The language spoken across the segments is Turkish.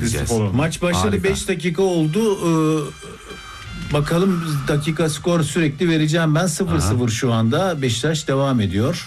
agresif olalım. Maç başladı, Harika. 5 dakika oldu. Bakalım, dakika skor sürekli vereceğim ben. 0-0 şu anda. Beşiktaş devam ediyor.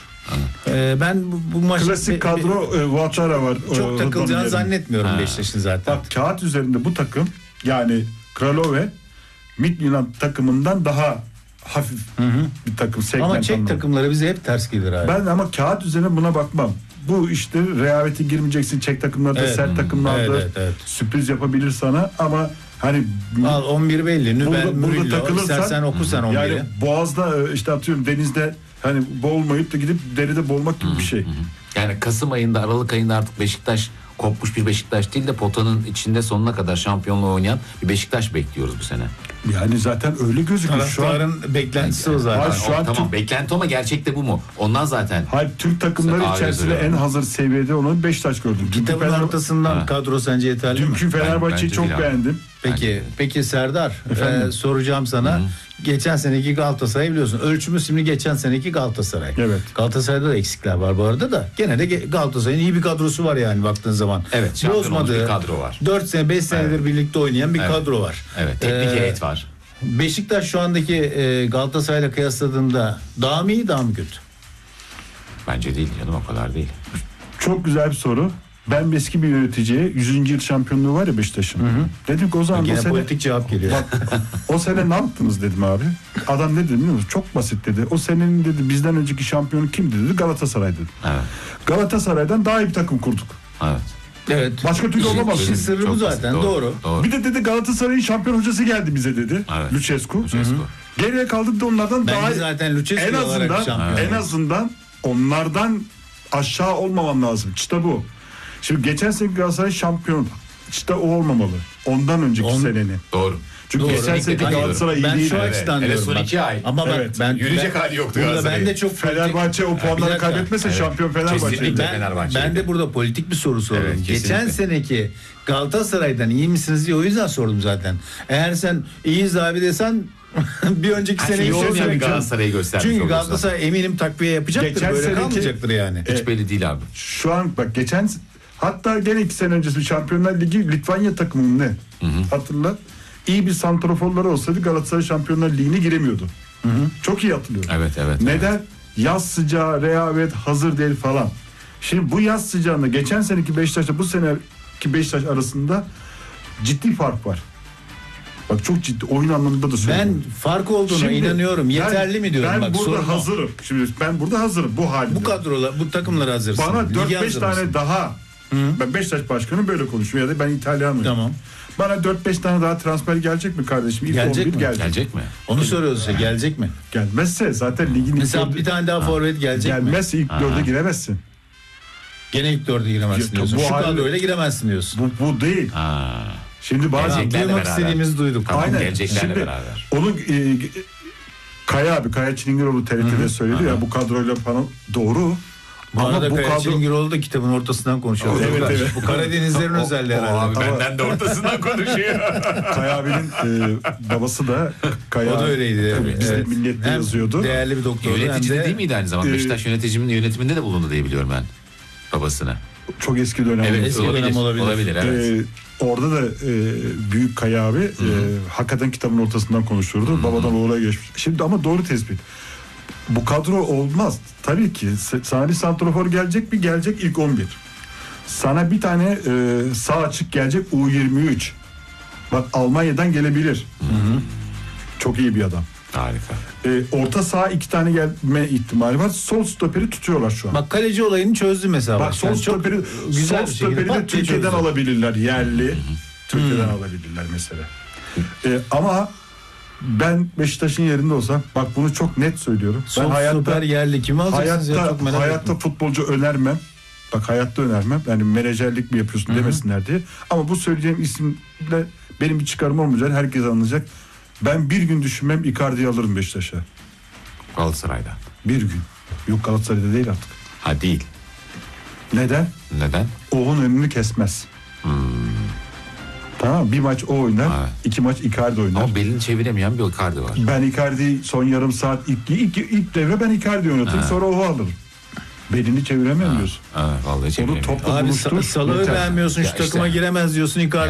Ben bu maç Klasik kadro Ouattara var. çok takılacağını Rodon'un zannetmiyorum Ha. Beşiktaş'ın zaten. Bak, kağıt üzerinde bu takım, yani Kralove Midtjylland takımından daha hafif bir takım. Ama Çek anlamında. takımları bize hep ters gelir abi. Ben ama kağıt üzerine buna bakmam. Bu işte rehavete girmeyeceksin. Çek takımlarda, Evet. sert takımlarda Evet. sürpriz yapabilir sana ama hani Al 11 belli. Nübel, burada Murillo. takılırsan, İstersen oku sen 11'i. yani Boğaz'da işte atıyorum denizde hani boğulmayıp da gidip deride boğulmak gibi bir şey. Yani Kasım ayında, Aralık ayında artık Beşiktaş kopmuş bir Beşiktaş değil de potanın içinde sonuna kadar şampiyonluğu oynayan bir Beşiktaş bekliyoruz bu sene. Yani zaten öyle gözüküyor şu an. Taraftarın beklentisi o zaten. Hayır, şu an Tamam, Türk- beklenti ama gerçekte bu mu? Ondan zaten. Hayır, Türk takımları Ağır içerisinde yazıyorum. en hazır seviyede olan Beşiktaş gördüm. Kitabın ortasından kadro sence yeterli mi? Dünkü Fenerbahçe'yi Bence çok değil abi. beğendim. Peki Serdar, Efendim? soracağım sana. Geçen seneki Galatasaray biliyorsun. Ölçümüz şimdi geçen seneki Galatasaray. Evet. Galatasaray'da da eksikler var bu arada da. Gene de Galatasaray'ın iyi bir kadrosu var yani baktığın zaman. Evet, şampiyon olmuş bir kadro var. 4 sene 5 senedir birlikte oynayan bir kadro var. Evet, teknik heyet var. Beşiktaş şu andaki Galatasaray'la kıyasladığında daha mı iyi, daha mı kötü? Bence değil canım, o kadar değil. Çok güzel bir soru. Ben eski bir yöneticiye 100. yıl şampiyonluğu var ya Beşiktaş'ın. Dedim ki o zaman Gene o sene, politik cevap geliyor. o sene ne yaptınız dedim abi. Adam ne dedi biliyor musun? Çok basit dedi. O senenin dedi bizden önceki şampiyonu kimdi dedi. Galatasaray dedi. Evet. Galatasaray'dan daha iyi bir takım kurduk. Evet. Evet. Başka türlü olamaz. İşin sırrı bu Çok basit, zaten, doğru. Bir de dedi Galatasaray'ın şampiyon hocası geldi bize dedi. Evet. Lucescu. Lucescu. Geriye kaldık da onlardan Bence daha zaten Lucescu en olarak azından şampiyon. en azından onlardan aşağı olmaman lazım. İşte bu. Şimdi geçen sene Galatasaray şampiyon. İşte o olmamalı. Ondan önceki senenin. Doğru. Çünkü Doğru. geçen seneki Kesinlikle Galatasaray iyi Ben değil. şu açıdan Hele diyorum. son bak. 2 ay. Ama bak, Evet. Yürüyecek hali yoktu burada Galatasaray'ın. ben de çok Fenerbahçe o Bir puanları dakika. kaybetmese Evet. şampiyon Fenerbahçe. Kesinlikle. Ben Fenerbahçe'ydi. de burada politik bir soru sordum. Evet, kesinlikle. Geçen seneki Galatasaray'dan iyi misiniz diye o yüzden sordum zaten. Eğer sen iyiyiz abi desen bir önceki sene iyi iyi olmayan bir olmayan Galatasaray'ı göstermiş Çünkü olursa. Galatasaray eminim takviye yapacaktır. Geçen Böyle seneki- kalmayacaktır yani. Hiç belli değil abi. Şu an bak hatta gene 2 sene öncesi Şampiyonlar Ligi Litvanya takımının ne? Hatırla. İyi bir santraforları olsaydı Galatasaray Şampiyonlar Ligi'ne giremiyordu. Çok iyi hatırlıyorum. Evet. Neden? Yaz sıcağı, rehavet, hazır değil falan. Şimdi bu yaz sıcağında geçen seneki Beşiktaş'la bu seneki Beşiktaş arasında ciddi fark var. Bak çok ciddi, oyun anlamında da söylüyorum. Ben fark olduğuna Şimdi inanıyorum. ben- Yeterli mi diyorum. Ben bak, burada sorun o. hazırım. Şimdi ben burada hazırım bu halde. Bu kadrolar, bu takımlar hazırsın. Bana Lige 4-5 hazır tane mısın? daha. Ben Beşiktaş başkanı böyle konuşuyor ya da ben İtalyanım. Tamam. Bana 4-5 tane daha transfer gelecek mi kardeşim? İlk Gelecek 11 mi? Gelecek mi? Onu soruyoruz işte, gelecek mi? Gelmezse zaten ligin ilk Mesela dördü- bir tane daha forvet gelecek mi? gelmezse ilk 4'e giremezsin. Gene ilk 4'e giremezsin Ya, diyorsun. bu Şu halde- kadroyla giremezsin diyorsun. Bu değil. Ha. Şimdi bazı Geleceklerle Duymak beraber. istediğimizi duyduk. Tamam, Aynen. geleceklerle Şimdi beraber. onu Kaya Çilingiroğlu TRT'de söyledi ya bu kadroyla falan doğru. Bu Ama arada bu Kaya kadro Çilingiroğlu da kitabın ortasından konuşuyor. Evet, evet. Bu Karadenizlerin özelliği herhalde. Abi Ama- benden de ortasından konuşuyor. Kaya abinin babası da Kaya. O da öyleydi. Tabii, bizde Evet. Milliyet'te Hem yazıyordu. değerli bir doktor. Yönetici hem de de değil miydi aynı zamanda? Beşiktaş yönetiminde de bulundu diye biliyorum ben. Babasını. Çok eski dönem. Evet, Eski dönem olabilir. Olabilir, evet. Orada da büyük Kaya abi hakikaten kitabın ortasından konuşurdu. Babadan oğula geçmiş. Şimdi ama doğru tespit. Bu kadro olmaz. Tabii ki Salih Santrafor gelecek mi? Gelecek ilk 11. Sana bir tane sağ açık gelecek U23. Bak Almanya'dan gelebilir. Çok iyi bir adam. Harika. Orta saha 2 tane gelme ihtimali var. Sol stoperi tutuyorlar şu an. bak kaleci olayını çözdü mesela. Bak sol Yani çok stoperi, güzel sol bir şekilde stoperi pat de diye Türkiye'den çözdü. alabilirler yerli. Türkiye'den alabilirler mesela. Ama ben Beşiktaş'ın yerinde olsam bak bunu çok net söylüyorum. Sol Ben stoper yerli kimi alacaksınız ya, çok merak hayatta ettim. futbolcu önermem. Bak hayatta önermem. Yani menajerlik mi yapıyorsun demesinler diye. Ama bu söyleyeceğim isimle benim bir çıkarım olmayacak. Herkes anlayacak. Ben bir gün düşünmem Icardi'yi alırım Beşiktaş'a. Galatasaray'dan. Bir gün. Yok Galatasaray'da değil artık. Ha değil. Neden? Neden? Oğun önünü kesmez. Tamam bir maç o oynar. Evet. 2 maç Icardi oynar. Ama belini çeviremeyen bir Icardi var. Ben Icardi son yarım saat ilk devre ben Icardi oynatırım sonra o alırım. Belini çeviremem diyorsun. Ha, vallahi Onu çeviremiyor. topla Abi buluştur. Salah'ı yeter. beğenmiyorsun, Ya şu takıma işte. giremez diyorsun. Icardi